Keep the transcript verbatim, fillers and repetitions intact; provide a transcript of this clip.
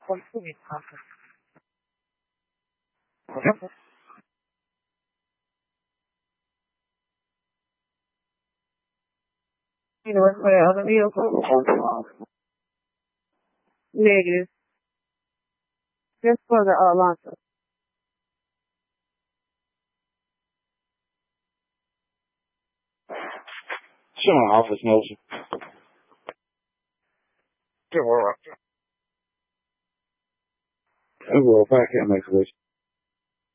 Continue talking. You know what's my other vehicle? Negative. Just for the uh, launcher. Show my office motion. Sure. We'll back in next week.